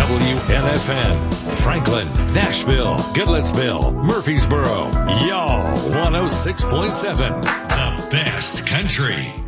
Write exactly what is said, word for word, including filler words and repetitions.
W N F N, Franklin, Nashville, Goodlettsville, Murfreesboro, y'all one oh six point seven, the best country.